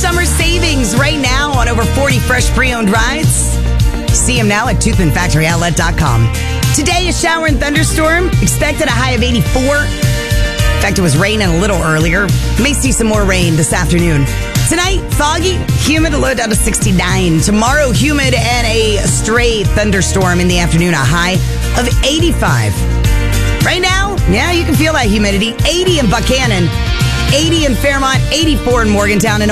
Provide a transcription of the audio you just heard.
summer savings right now on over 40 fresh pre-owned rides. See them now at ToothmanFactoryOutlet.com. Today, a shower and thunderstorm. Expected a high of 84. In fact, it was raining a little earlier. May see some more rain this afternoon. Tonight, foggy, humid, a low down to 69. Tomorrow, humid and a stray thunderstorm in the afternoon, a high of 85. Right now, yeah, you can feel that humidity. 80 in Buchanan, 80 in Fairmont, 84 in Morgantown, and